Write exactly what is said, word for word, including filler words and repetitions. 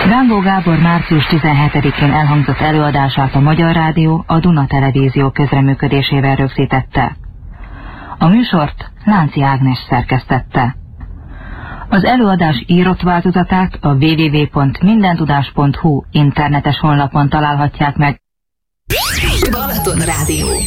Rángó Gábor március tizenhetedikén elhangzott előadását a Magyar Rádió a Duna Televízió közreműködésével rögzítette. A műsort Lánci Ágnes szerkesztette. Az előadás írott változatát a double-u double-u double-u pont mindentudás pont hu internetes honlapon találhatják meg. Balaton Rádió.